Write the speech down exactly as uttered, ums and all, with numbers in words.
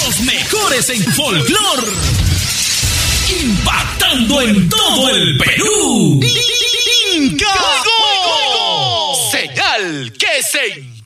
Los mejores en folclore. Impactando en todo el Perú. Inca. Señal que se